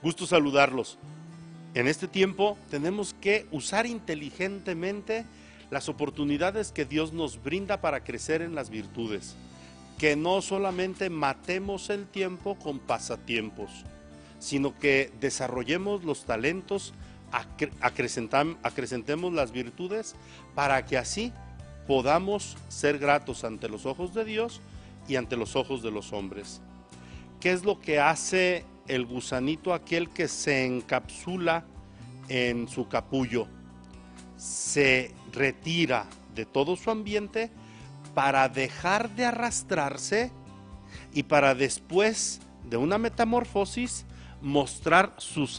Gusto saludarlos. En este tiempo tenemos que usar inteligentemente las oportunidades que Dios nos brinda para crecer en las virtudes. Que no solamente matemos el tiempo con pasatiempos, sino que desarrollemos los talentos, acrecentemos las virtudes para que así podamos ser gratos ante los ojos de Dios y ante los ojos de los hombres. ¿Qué es lo que hace el gusanito aquel que se encapsula en su capullo? Se retira de todo su ambiente para dejar de arrastrarse y para después de una metamorfosis mostrar sus